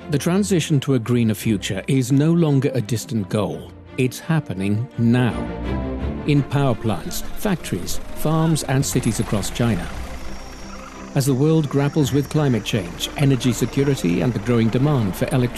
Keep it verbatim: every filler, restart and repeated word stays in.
The transition to a greener future is no longer a distant goal. It's happening now. In power plants, factories, farms and cities across China. As the world grapples with climate change, energy security and the growing demand for electricity,